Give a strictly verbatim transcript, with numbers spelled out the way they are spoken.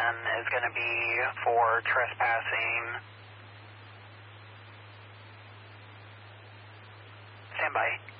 citation is going to be for trespassing. Stand by.